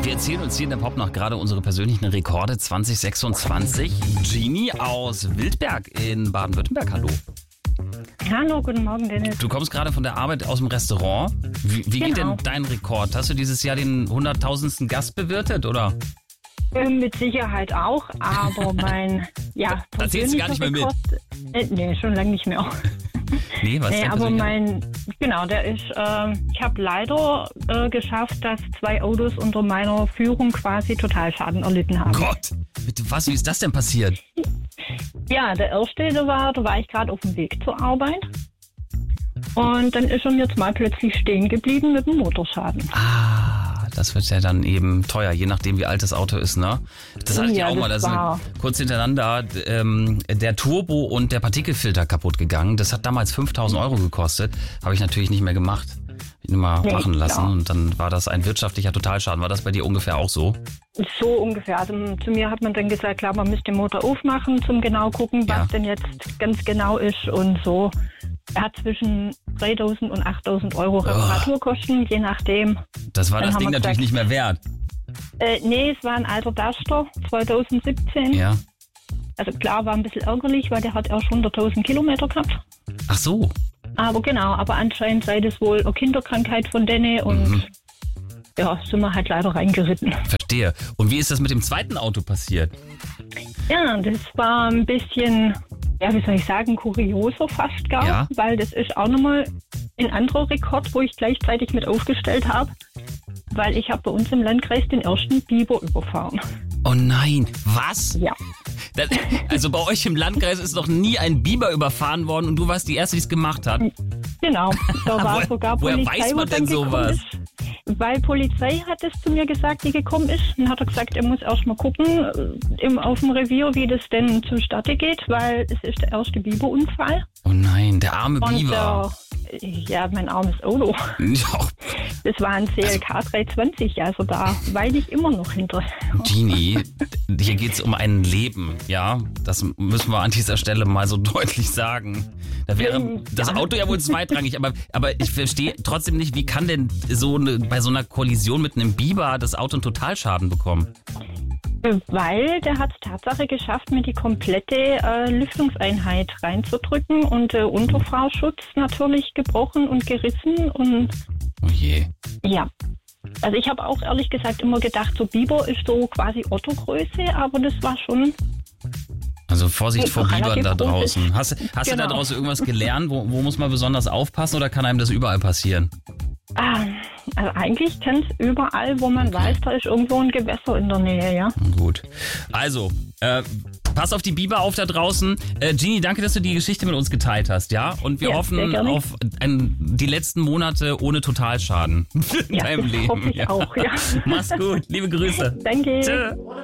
Wir erzählen uns hier in der Popnacht gerade unsere persönlichen Rekorde 2026. Genie aus Wildberg in Baden-Württemberg, hallo. Hallo, guten Morgen, Dennis. Du kommst gerade von der Arbeit aus dem Restaurant. Wie geht denn Genau. dein Rekord? Hast du dieses Jahr den 100.000. Gast bewirtet, oder? Mit Sicherheit auch, aber mein, Da zählst du gar nicht mehr mit. Nee, schon lange nicht mehr. Nee, was denn? Aber der ist, ich habe leider geschafft, dass 2 Autos unter meiner Führung quasi Totalschaden erlitten haben. Gott, bitte was, wie ist das denn passiert? Ja, der erste, da war ich gerade auf dem Weg zur Arbeit. Und dann ist er mir jetzt mal plötzlich stehen geblieben mit dem Motorschaden. Das wird ja dann eben teuer, je nachdem wie alt das Auto ist, ne? Das hatte ich ja auch mal, da sind kurz hintereinander der Turbo und der Partikelfilter kaputt gegangen. Das hat damals 5.000 Euro gekostet. Habe ich natürlich nicht mehr gemacht. Hab ich nur mal machen lassen klar. Und dann war das ein wirtschaftlicher Totalschaden. War das bei dir ungefähr auch so? So ungefähr. Also zu mir hat man dann gesagt, klar, man müsste den Motor aufmachen, zum genau gucken, was denn jetzt ganz genau ist und so. Er hat zwischen 3.000 und 8.000 Euro Reparaturkosten, je nachdem. Das war Dann das haben Ding wir natürlich gesagt, nicht mehr wert. Nee, es war ein alter Duster, 2017. Ja. Also klar, war ein bisschen ärgerlich, weil der hat auch schon 100.000 Kilometer gehabt. Ach so. Aber anscheinend sei das wohl eine Kinderkrankheit von denen und sind wir halt leider reingeritten. Verstehe. Und wie ist das mit dem zweiten Auto passiert? Ja, das war ein bisschen, wie soll ich sagen, kurioser fast gar, weil das ist auch nochmal ein anderer Rekord, wo ich gleichzeitig mit aufgestellt habe, weil ich habe bei uns im Landkreis den ersten Biber überfahren. Oh nein, was? Ja. Also bei euch im Landkreis ist noch nie ein Biber überfahren worden und du warst die Erste, die es gemacht hat? Genau, da war sogar Woher Polizei, weiß man denn sowas? Weil Polizei hat es zu mir gesagt, die gekommen ist. Dann hat er gesagt, er muss erst mal gucken auf dem Revier, wie das denn zustande geht, weil es ist der erste Biberunfall. Oh nein, der arme Biber. Mein armes Auto. Ja. Das war ein CLK 320, also da weine ich immer noch hinter. Genie, hier geht es um ein Leben, ja? Das müssen wir an dieser Stelle mal so deutlich sagen. Da wäre das Auto ja wohl zweitrangig, aber ich verstehe trotzdem nicht, wie kann denn bei so einer Kollision mit einem Biber das Auto einen Totalschaden bekommen? Weil der hat es Tatsache geschafft, mir die komplette Lüftungseinheit reinzudrücken und Unterfahrschutz natürlich gebrochen und gerissen. Und oh je. Ja, also ich habe auch ehrlich gesagt immer gedacht, so Biber ist so quasi Otto-Größe, aber das war schon... Also Vorsicht vor Bibern da draußen. Hast du da Genau. draußen irgendwas gelernt? Wo muss man besonders aufpassen oder kann einem das überall passieren? Also eigentlich kann es überall, wo man weiß, da ist irgendwo ein Gewässer in der Nähe, ja. Gut. Also, pass auf die Biber auf da draußen. Genie, danke, dass du die Geschichte mit uns geteilt hast, ja? Und wir hoffen auf die letzten Monate ohne Totalschaden in deinem Leben. Hoffe ich auch, ja. Mach's gut. Liebe Grüße. Danke. Tschö.